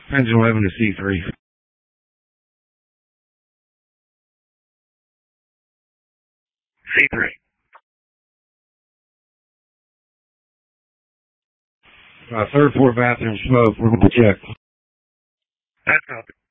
Engine 11 to C3. C3. Third floor bathroom smoke. We're going to check. That's copy.